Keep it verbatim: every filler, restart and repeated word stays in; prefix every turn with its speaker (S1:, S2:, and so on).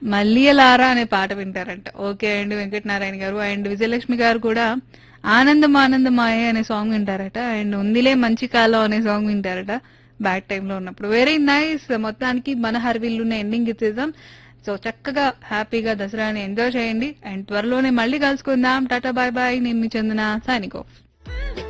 S1: మల్లియలారా అనే పాట వింటారంట. ఓకే అండి వెంకటనారాయణ గారు. అండ్ విజయలక్ష్మి గారు కూడా ఆనందం ఆనందమాయ అనే సాంగ్ వింటారట. అండ్ ఉందిలే మంచి కాలం అనే సాంగ్ వింటారట బ్యాడ్ టైమ్ లో ఉన్నప్పుడు. Very nice. మొత్తానికి మన హర్విల్లున్న ఎండింగ్ ఇచ్చేద్దాం. సో చక్కగా హ్యాపీగా దసరాని ఎంజాయ్ చేయండి. అండ్ త్వరలోనే మళ్ళీ కలుసుకుందాం. Tata bye bye. నేను మీ చందన సైనింగ్ ఆఫ్.